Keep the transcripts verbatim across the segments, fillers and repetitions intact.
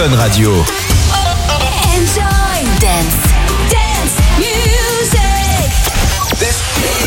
Fun Radio. Enjoy dance, dance music. This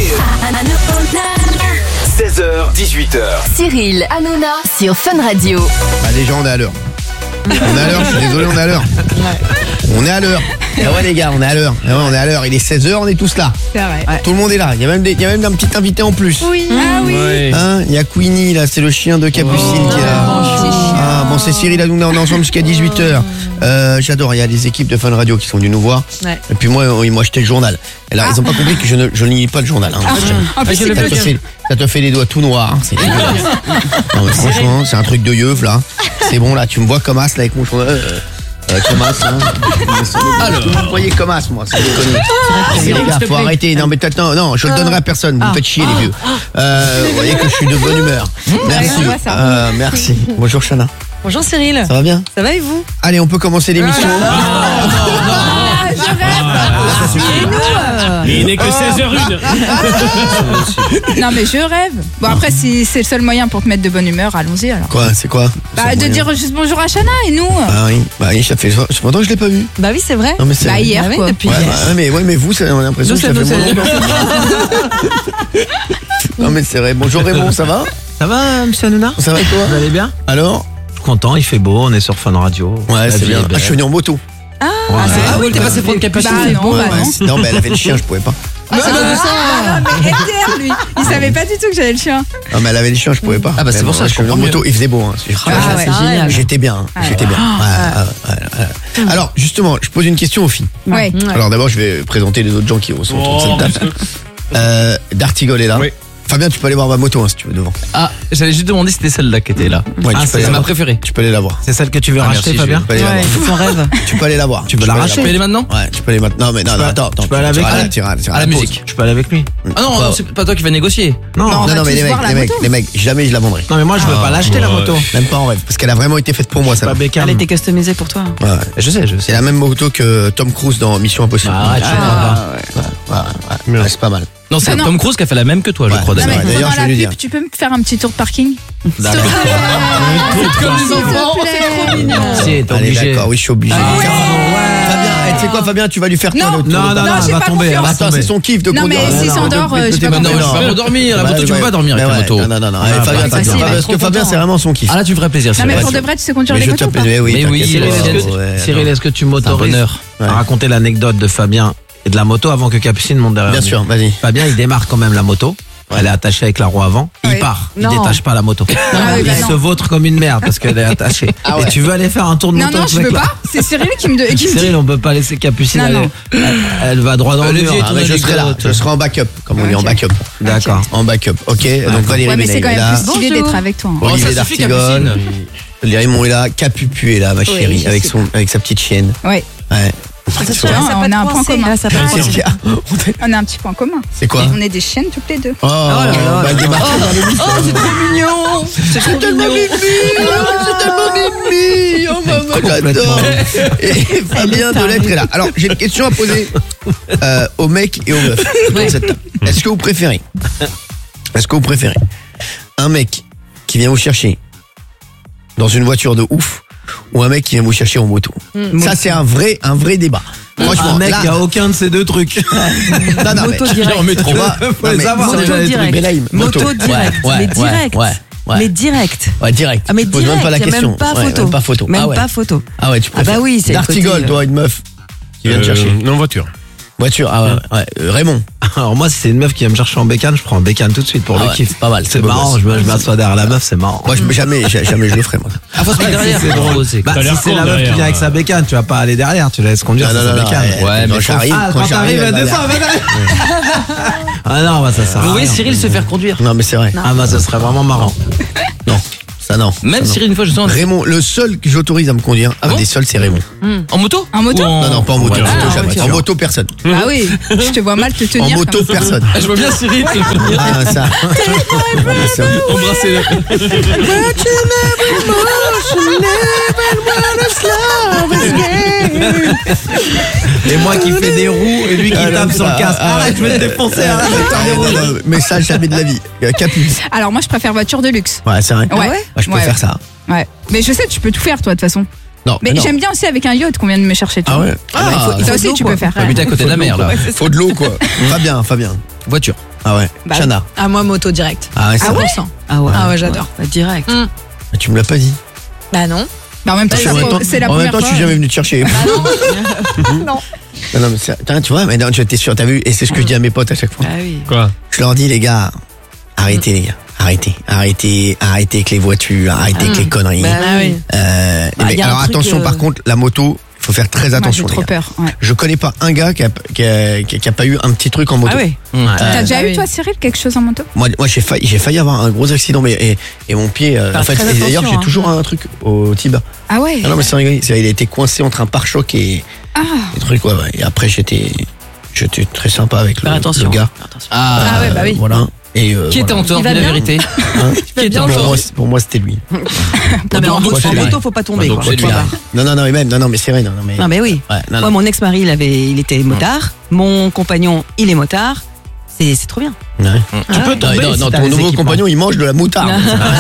is seize heures dix-huit heures. Cyril Hanouna sur Fun Radio. Bah déjà on est à l'heure. On est à l'heure, je suis désolé, on est à l'heure. On est à l'heure. Ah ouais les gars, on est à l'heure. Ah ouais, on est à l'heure. Il est seize heures, on est tous là. C'est vrai. Ouais. Tout le monde est là. Il y a même, des, il y a même un petit invité en plus. Oui. Ah oui. Ouais. Hein, il y a Queenie là, c'est le chien de Capucine Oh. qui est là. Ah bon, c'est Cyril Hanouna, on est ensemble jusqu'à dix-huit heures. Euh, j'adore, il y a des équipes de Fun Radio qui sont venues nous voir. Ouais. Et puis moi, ils m'ont acheté le journal. Et là, ils ont pas compris que je ne, je ne lis pas le journal. Hein. En plus, je c'est le Ça que te, fait, ça te fait les doigts tout noirs, hein. C'est dégueulasse. Non mais franchement, c'est un truc de yeuf là. C'est bon là, tu me vois comme as là avec mon journal. Euh, euh, comme as, hein. Alors, vous me voyez comme as, moi, c'est déconné. Les gars, faut arrêter. Non mais peut-être non, non, je le donnerai à personne. Vous me faites chier les vieux. Euh, vous voyez que je suis de bonne humeur. Merci. on voit ça. Euh, merci. Bonjour Chana. Bonjour Cyril. Ça va bien? Ça va et vous? Allez, on peut commencer l'émission. Ah, je rêve. Il n'est que seize heures une. Non mais je rêve. Bon après si c'est le seul moyen pour te mettre de bonne humeur, allons-y alors. Quoi, c'est quoi? Bah C'est de moyen. dire juste bonjour à Chana et nous. Ah oui, bah oui, ça fait ça fait longtemps que je l'ai pas vu. Bah oui, c'est vrai. Non mais c'est Bah hier Ah oui, quoi. depuis Ouais, hier. bah, ouais, mais ouais, mais vous, ça, on a l'impression Nous, que ça ça fait nous moins longtemps. Non mais c'est vrai. Bonjour Raymond, ça va? Ça va, monsieur Hanouna? Ça va et toi? Vous allez bien? Alors? Je suis content, il fait beau, on est sur Fun Radio. Ouais, La c'est vie bien. est Ah, belle. je suis venu en moto. Ouais. Ah oui, t'es passé pour une capucine. Bah non, bah non. Ouais, non, mais elle avait le chien, je pouvais pas. Ah, c'est pas ça. Ah, mais Edgar, lui. Il savait pas du tout que j'avais le chien. Non, mais elle avait le chien, je pouvais pas. Ah, bah, c'est Mais pour bon, ça, je je suis venu en comprends moto. Il faisait beau, hein. Ah, ouais. C'est génial. J'étais bien, Ah, j'étais bien. Ouais, ouais, ouais, ouais. Alors, justement, je pose une question aux filles. Ouais. Alors d'abord, je vais présenter les autres gens qui sont autour de cette table. Euh, D'Artigol est là. Oui. Fabien, tu peux aller voir ma moto hein, si tu veux devant. Ah, j'allais juste demander si c'était celle-là qui était là. Ouais, Ah, tu, peux c'est aller C'est la ma voir. préférée. Tu peux aller la voir. C'est celle que tu veux Ah, racheter, merci, Fabien? Tu peux aller la Ouais, voir. c'est son rêve. Tu peux aller la voir. Tu veux peux la aller racheter? Tu peux y aller maintenant? Ouais, tu peux aller maintenant. Non, mais non, non, peux- attends, attends. tu peux aller avec t'iras lui là, t'iras- t'iras À la pause. musique. Je peux aller avec lui? Ah non, non, c'est pas toi qui vas négocier. Non. Non, Non, on va non, mais tous les mecs, voir la les mecs, moto. les mecs, jamais je la vendrai. Non, mais moi, je veux Ah, pas l'acheter, la ouais. moto. Même pas en rêve, parce qu'elle a vraiment été faite pour moi, ça. Pas Ouais, Beckham. Elle était customisée pour toi. ouais. Je sais, je C'est sais. la même moto que Tom Cruise dans Mission Impossible. Ah, ouais, tu comprends pas. Ouais, ouais, ouais. Ouais, c'est pas mal. Non, c'est Ah, non. Tom Cruise qui a fait la même que toi, je Ouais. crois Non, Non, d'ailleurs. mais D'ailleurs, pendant je vais la lui pub, dire. tu peux me faire un petit tour de parking? D'accord. Comme les enfants. Si, t'es Allez, obligé. d'accord, oui, je suis obligé. Fabien, eh, tu sais quoi, Fabien, tu vas lui faire toi Non. le tour Non, de non, parking. non, j'ai elle va pas tomber, elle va confiance. Attends, tomber. c'est son kiff de Non, conduire. mais s'il Non, s'endort, de- euh, de- j'ai de- pas de- Non, confiance. je peux pas m'endormir. La Bah, moto, tu peux ouais. pas dormir avec Mais la ouais, moto. Non, non, non, non. Ah, Eh, bah, Fabien, ça, t'as- si, il va parce être que trop Fabien, content. c'est vraiment son kiff. Ah là, tu me ferais plaisir. Non, c'est mais vrai. pour de vrai, tu sais conduire Mais des je motos ou t'appelle, pas? mais oui. Mais oui, t'inquiète. Cyril, Cyril, est-ce Ouais, que, attends. Cyril, est-ce que tu m'autorises honneur. à Ouais. raconter l'anecdote de Fabien et de la moto avant que Capucine monte derrière Bien lui? sûr, vas-y. Fabien, il démarre quand même la moto. Elle est attachée avec la roue avant. Il Ouais. part. Il Non. détache pas la moto. oui, il bah se non. vautre comme une merde parce qu'elle est attachée. Ah ouais. Et tu veux aller faire un tour de Non, moto non, avec je ce veux mec-là? pas. C'est Cyril qui me, de- qui me dit. Cyril, on peut pas laisser Capucine Non, aller. non. Elle, elle va droit dans le Olivier, mur. Ah, mais je serai là, anecdote. je serai en backup, comme on dit, en Ok. backup. D'accord. En backup, ok. Donc Valérie Ouais, mais c'est Ménel quand est même là. plus stylé Bonjour. d'être avec toi. hein. Oh, Olivier ça suffit, D'Artigol. Capucine. Raymond est là. Capupu est là, ma chérie, je avec, sais. son, avec sa petite chienne. Ouais. Ouais. Tu vois, on a un point commun. Ça passe. Qu'est-ce qu'il y a? On a un petit point commun. C'est quoi? On est des chiennes toutes les deux. Oh, bah, elle débarque dans l'émission. Mignon. C'est tellement mimi, c'est tellement mimi. Oh maman, j'adore. Et Fabien Delettre est là. Alors, j'ai une question à poser euh, aux mecs et aux meufs dans cette table. Est-ce que vous préférez Est-ce que vous préférez un mec qui vient vous chercher dans une voiture de ouf ou un mec qui vient vous chercher en moto? Ça, c'est un vrai, un vrai débat. Franchement, Un mec là, qui a aucun de ces deux trucs. non, non, Moto mais- direct. en métro. on va- Faut non, les mais- avoir, non, déjà, mais- les trucs. mais là, il- Moto direct. Ouais, Mais ouais, direct. ouais, ouais. Mais direct. Ouais, direct. Ah, mais Je pose direct. même pas la y a question. Même pas Ouais, photo. même pas photo. Même Ah ouais. pas photo. Ah ouais, tu Ah bah préfères. oui, c'est le côté, D'Artigol, euh, toi, une meuf qui vient te Euh, chercher. Non, voiture. Voiture, ah ouais, ouais. Euh, Raymond. Alors moi, si c'est une meuf qui vient me chercher en bécane, je prends en bécane tout de suite pour Ah le ouais, kiff. pas mal, C'est beau marrant, gosse. je me- je m'assois derrière la meuf, c'est marrant. Moi, je, jamais, ja- jamais je le ferai, moi. Ah, faut se mettre derrière. C'est drôle. C'est Bah, T'as si l'air c'est con la meuf qui derrière. vient avec sa bécane, tu vas pas aller derrière, tu la laisses conduire Non, sur non, sa non, non, bécane. ouais, Ouais, quand mais j'arrive, Ah, quand quand j'arrive, t'arrives, elle elle va descend, derrière. elle va derrière. Ah non, bah ça sert à Vous voyez rien. Cyril se faire conduire. Non, mais c'est vrai. Ah bah ça serait vraiment marrant. Non, ça non. Même ça, non. Cyril, une fois, je sens. Raymond, le seul que j'autorise à me conduire, un bon des seuls, c'est Raymond. En moto En moto Ou Non, non, pas en moto. Ouais, en moto, Ah, en jamais. voiture. En moto, personne. Ah oui, je te vois mal te tenir. En moto, comme ça. personne. Ah, je vois bien Cyril te conduire. Ah, ça. Ça. Embrasser Et moi qui fais des roues et lui qui Ah, non, tape sur le ah, casque. ah, Arrête, je vais te défoncer. Ah, arrête de faire des non, roues. non, mais ça, jamais de la vie. Euh, Capu. Alors moi, je préfère voiture de luxe. Ouais, c'est vrai. Ouais. Moi, je peux Ouais. faire ça. Ouais. Mais je sais, tu peux tout faire toi de toute façon. Non, Mais non. j'aime bien aussi avec un yacht qu'on vient de me chercher. tu Ah vois. ouais. Ah, bah, il faut- Ça aussi, tu peux faire. Habiter à côté de la mer, là. Faut de l'eau quoi. Fabien, Fabien. Voiture. Ah ouais. Bah, Chana. Ah, moi, moto direct. Ah ouais, ça Ah va. ouais Ah ouais, Ah ouais, j'adore. Bah, direct. Mm. Tu me l'as pas dit. Bah non. Bah, en même temps, En c'est même la- temps- c'est la En même première temps, je fois. suis jamais venu te chercher. non. Non, non, mais c'est- putain, tu vois, mais non, tu étais sûr, t'as vu, et c'est ce que je dis à mes potes à chaque fois. Ah oui. Quoi? Je leur dis, les gars, arrêtez, les gars, arrêtez, arrêtez, arrêtez avec les voitures, arrêtez avec les conneries. Bah oui. Euh, Bah, mais y a un alors truc, attention, euh, par contre, la moto, il faut faire très Ouais, j'ai attention. les trop gars. peur. ouais. Je connais pas un gars qui a, qui a, qui a- qui a pas eu un petit truc en moto. Ah oui. T'as déjà Ah eu, oui. toi, Cyril, quelque chose en moto? Moi, moi j'ai failli, j'ai failli avoir un gros accident, mais et, et mon pied, euh, Faire en fait, très et d'ailleurs, attention, j'ai hein. toujours un truc au tibia. Ah ouais. Ah non, mais sans rigoler, c'est- il a été coincé entre un pare-choc et Ah. des trucs, ouais, ouais. Et après, j'étais, j'étais très sympa avec le, Faire attention. le gars. Attention. Ah, Ah ouais, bah oui. Voilà. Et euh, Qui était voilà. en tort, Il va dis la bien vérité? Hein Qui était en pour, tort? moi, c'est- pour moi, c'était lui. Non, mais en, Moi, moto, c'est en lui. moto, faut pas tomber. Bah, Quoi. donc, c'est Faut lui. pas. Non, non, non, mais même, non, non, mais c'est vrai, non, non, mais. Non, mais oui. Ouais, non, Moi, non. mon ex-mari, il, avait, il était motard. Mon compagnon, il est motard. C'est c'est trop bien. Ouais. Tu peux Non, non, non, ton nouveau compagnon, il mange de la moutarde.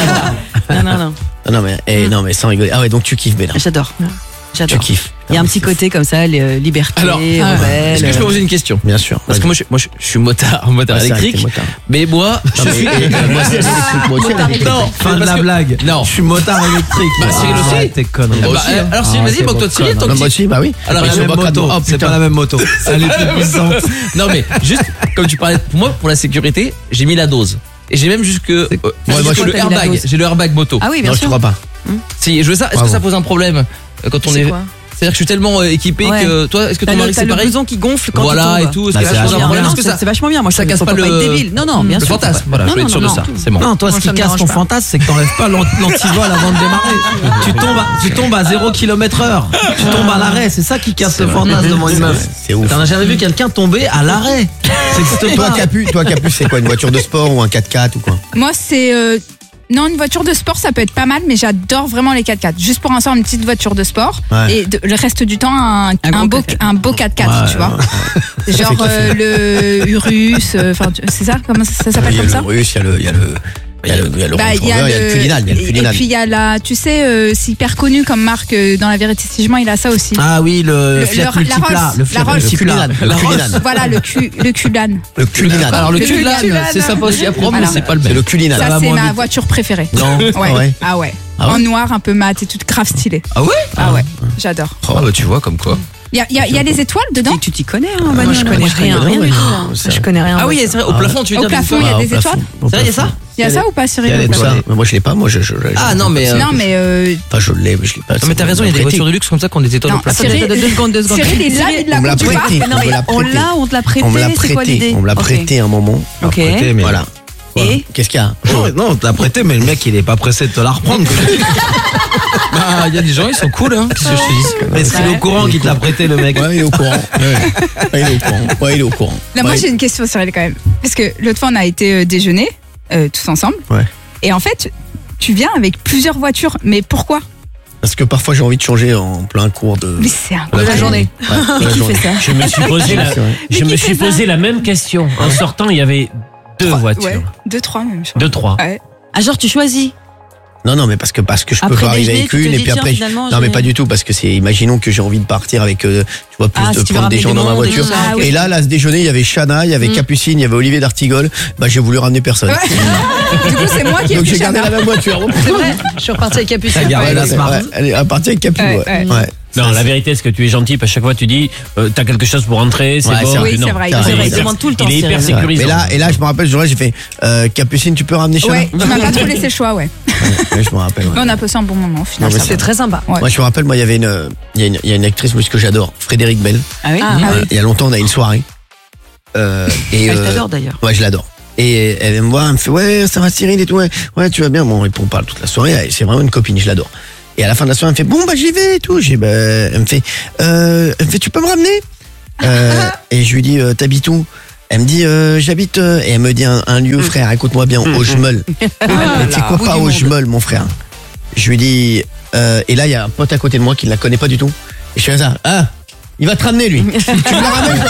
Non, non, non. non, non, mais, eh, non, mais sans rigoler. Ah ouais, donc tu kiffes, Béla. J'adore. Tu J'adore. kiffes. Il y a un petit côté comme ça, les, euh, liberté, Alors, rebelle. Est-ce que je peux poser une question? Bien sûr. Parce que moi, je, moi, je, je suis motard, motard Ouais, c'est vrai que électrique. t'es motard. Mais moi, je Non, suis. mais- et- moi, c'est électrique, moi aussi, électrique. Non, Fin de parce la que- blague. Non. Je suis motard électrique. Bah, Cyril aussi. Arrête tes conneries. Bah, euh, alors, Cyril, vas-y, moque-toi de Cyril, tant Non, que moi tu- aussi, bah oui. Alors, Moi, la je même vois quatre- moto. oh, C'est putain. pas la même moto. Elle est plus puissante. Non, mais juste, comme tu parlais, pour moi, pour la sécurité, j'ai mis la dose. Et j'ai même jusque, euh, moi, jusque moi, je- le t'as mis la airbag. dose. J'ai le airbag moto. Ah oui, bien Non, je te sûr. crois pas. Si, je veux ça. Est-ce que Bravo. ça pose un problème euh, quand on C'est est. quoi C'est-dire que je suis tellement euh, équipé Ouais. que toi, est-ce que T'as ton le, mari t'as c'est le pareil? blouson qui gonfle quand Voilà tu et tombes. tout. Est-ce Bah, que c'est ça pose un vachement problème? Non, Est-ce que c'est ça c'est vachement bien. Moi, ça je casse faut pas pas le- être débile. Non, non, bien le sûr. fantasme? faut pas- Voilà, je Non, voulais être non, sûr de non, ça. non. C'est bon. Non, toi, ce Moi, qui ça me casse dérange ton pas. fantasme, c'est que t'enlèves pas l'ant- l'antivol avant de démarrer. Tu tombes, à, tu tombes à zéro kilomètre heure. Tu tombes à l'arrêt. C'est ça qui casse le fantasme devant une meuf. C'est ouf. T'en as jamais vu quelqu'un tomber à l'arrêt? Ça existe Toi, pas. Capu, toi, Capu, c'est quoi, une voiture de sport ou un quatre-quatre ou quoi? Moi, c'est. euh, Non, une voiture de sport, ça peut être pas mal, mais j'adore vraiment les quatre-quatre. Juste pour l'instant, une petite voiture de sport. Ouais. Et de- le reste du temps, un, Un un, gros beau, quatre-quatre. un beau quatre-quatre, Ouais, tu vois. Ça fait Genre kiffer. euh, le Urus, euh, enfin, tu- c'est ça? Comment ça, ça s'appelle Il y a comme ça? le russe, il y a le, il y a le, il y a le, il y a le Bah, Range il y a Rover, il y a le le- Cullinan, il y a le Et Cullinan. puis il y a la, tu sais, euh, c'est hyper connu comme marque euh, dans la vérité si je mens, il a ça aussi. Ah oui, le Le- Fiat le- la Multipla. Rolls, Le Fiat la Rolls. Multipla. Le Cullinan. Voilà le cu, le Cullinan. Le Cullinan. Alors le Le cul de cul de l'âne, c'est sympa aussi à prendre, mais Voilà. c'est pas le C'est même. le Cullinan. Ça va c'est moins ma vite. voiture préférée. Non. Ouais. Ah ouais. Ah ouais. Ah ouais En noir, un peu mat et tout, grave stylé. Ah ouais? Ah ouais, j'adore. Ah bah tu vois comme quoi. Il y a, il y a- il y a les étoiles dedans. Tu- Tu t'y connais, hein, Moi, je bagnole, connais hein. rien, rien du tout. hein. Ça- Je connais rien. Ah oui, c'est vrai, au plafond, tu veux Au dire. plafond, il y a Ah, au des plafond, étoiles. au C'est vrai, il y a ça plafond. Il y a ça ou pas, Cyril? Il y a au tout plafond ça. Mais moi, je l'ai pas. Moi, je. je- je- Ah non, mais. euh, Non mais euh, Enfin, je l'ai, mais je l'ai pas. Non, mais t'as raison, il y a des voitures de luxe comme ça qu'on des étoiles Non, au plafond. Cyril- Attends, deux secondes, deux secondes. Cyril il l'a, il On l'a me l'a conduit pas. prêté. Non, On me mais l'a on prêté. l'a, on te l'a prêté. On me l'a C'est quoi prêté. l'idée? On me l'a Ok. prêté un moment. Ok. Prêté, mais- Voilà. Et Qu'est-ce qu'il y a? Non, non, t'as prêté, mais le mec, il est pas pressé de te la reprendre. Bah, il y a des gens, ils sont cool, hein. Qu'est-ce que je te dis? Mais est-ce qu'il est au courant qu'il te l'a prêté, le mec? Ouais, il est au courant. Ouais. Ouais, il est au courant. Ouais, il est au courant. Là, moi Ouais. j'ai une question Cyril quand même. Parce que l'autre fois on a été euh, déjeuner euh, tous ensemble. Ouais. Et en fait, tu viens avec plusieurs voitures. Mais pourquoi? Parce que parfois, j'ai envie de changer en plein cours de. Mais c'est un de la journée. Ouais, de la qui journée. fait ça? Je me suis posé la, C'est vrai. je me suis posé la même question. En sortant, il y avait deux voitures. Ouais, deux, trois même. je crois. Deux, trois. Ouais. Ah, genre, tu choisis. Non, non, mais parce que, parce que je peux Après pas arriver déjeuner, avec tu te une et dis, puis tiens, après. je- finalement, Non, mais j'ai- pas du tout, parce que c'est, imaginons que j'ai envie de partir avec, euh, tu vois, plus Ah, de si tu veux prendre des ramener gens du dans ma monde et voiture. tout ça, Ah, ok. Et là, là, ce déjeuner, il y avait Chana, il y avait Mm. Capucine, il y avait Olivier d'Artigol. Bah, j'ai voulu ramener personne. Du coup, c'est moi qui ai Donc, pris j'ai gardé Chana. la même voiture. C'est vrai, je suis repartie avec Capucine. T'as gardé Ouais, la c'est- Smart. ouais, elle est partie avec Capu, Ouais, ouais. ouais. Ouais. Non, la vérité, est-ce que tu es gentil? Parce que chaque fois, tu dis, euh, t'as quelque chose pour rentrer, c'est Ouais, bon. c'est vrai. Oui, Non. c'est vrai, Il c'est est vrai, il hyper- demande tout le temps, Il est hyper Cyril. sécurisant. Et là, et là, je me rappelle, ce jour-là, j'ai fait, euh, Capucine, tu peux ramener Chana? Ouais, tu m'as pas trop laissé le choix, ouais. Ouais, je me rappelle, ouais. Mais on a passé un bon moment au final. Non, mais ça c'est va. C'est très sympa. Ouais. Moi, je me rappelle, moi, il y avait une, il y a une, il y a une actrice, moi, ce que j'adore, Frédéric Bell. Ah oui? Ah, Euh, Il y a longtemps, on a eu une soirée. Euh, et, Ah, je euh, t'adore d'ailleurs. Ouais, je l'adore. Et elle vient me voir, elle me fait, ouais, ça va Cyril et tout, ouais, ouais, tu vas bien. Bon, et puis on parle toute la soirée, elle- c'est vraiment une copine, je l'adore. Et à la fin de la soirée, elle me fait, bon, bah, j'y vais et tout. J'ai, bah, elle me fait, euh, elle me fait, tu peux me ramener? Euh, et je lui dis, euh, t'habites où? Elle me dit, euh, j'habite, euh, et elle me dit un, un lieu, frère, écoute-moi bien, au Jemel. Mais tu sais quoi, pas au Jemel, mon frère. Je lui dis, euh, et là, il y a un pote à côté de moi qui ne la connaît pas du tout. Et je fais ça, ah, il va te ramener, lui. Tu me la ramènes?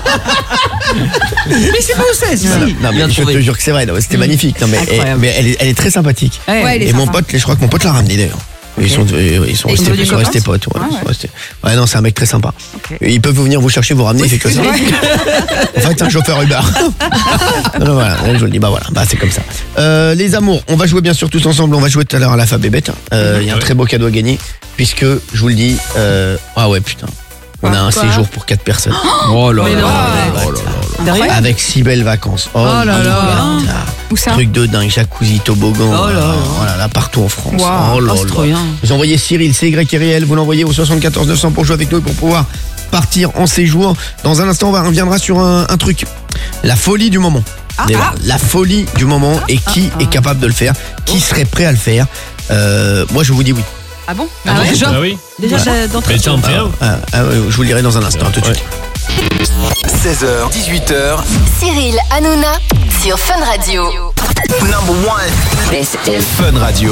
Mais c'est pas où c'est, si. Non, mais Bien je trouvé. te jure que c'est vrai, non, c'était magnifique. Non, mais, Incroyable. mais elle, est, elle est très sympathique. Ouais, elle est Et mon sympa. pote, je crois que mon pote l'a ramené d'ailleurs. Ils sont, euh, ils sont Et ils restés, sont ils sont devenus restés copains potes. Ouais, Ah ils sont ouais. restés- ouais, non, c'est un mec très sympa. Ok. Ils peuvent venir vous chercher, vous ramener, il fait que ça. En fait, c'est un chauffeur Uber. Non, voilà, je vous le dis, bah voilà, bah c'est comme ça. Euh, les amours, on va jouer bien sûr tous ensemble. On va jouer tout à l'heure à l'alphabet bête. Euh, Il y a un Ouais. très beau cadeau à gagner, puisque je vous le dis, euh, ah ouais, putain, on a un Quoi séjour pour quatre personnes. Oh là Mais là. non. Oh là là. Sérieux Avec si belles vacances. Oh, là là. putain. Où ça? Truc de dingue, jacuzzi, toboggan. Oh là là. Oh là là, partout en France. Wow. Oh là Oh, c'est là. trop bien. Vous envoyez Cyril, C Y R L, vous l'envoyez au soixante-quatorze neuf cents pour jouer avec nous et pour pouvoir partir en séjour. Dans un instant, on va- on reviendra sur un, un truc. La folie du moment. Déjà, la folie du moment et qui est capable de le faire, qui serait prêt à le faire. Euh, moi, je vous dis oui. Ah bon Ah ouais. Déjà, Ah oui. déjà j'ai- d'entrée. Mais t'en fais un. Ah, ah, ouais, je vous le dirai dans un instant. À tout de suite. seize heures, dix-huit heures, Cyril Hanouna sur Fun Radio. number one. This is Fun Radio.